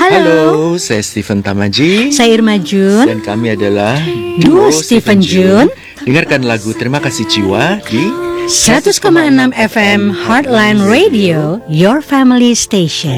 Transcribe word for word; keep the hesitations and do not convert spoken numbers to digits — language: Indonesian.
Halo, saya Stephen Tamaji. Saya Irma Jun. Dan kami adalah Duo Stephen Jun. Dengarkan lagu Terima Kasih Jiwa di seratus koma enam F M Heartline Radio, your family station.